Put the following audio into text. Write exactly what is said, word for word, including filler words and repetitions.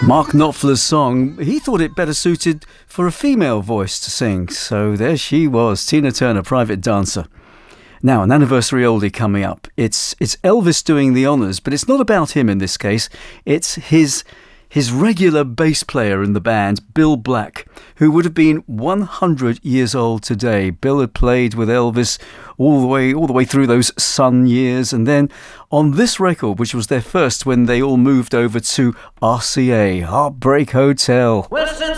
Mark Knopfler's song, he thought it better suited for a female voice to sing. So there she was, Tina Turner, Private Dancer. Now, an anniversary oldie coming up. It's it's Elvis doing the honours, but it's not about him in this case. It's his his regular bass player in the band, Bill Black, who would have been one hundred years old today. Bill had played with Elvis all the way all the way through those Sun years, and then on this record, which was their first when they all moved over to R C A, Heartbreak Hotel.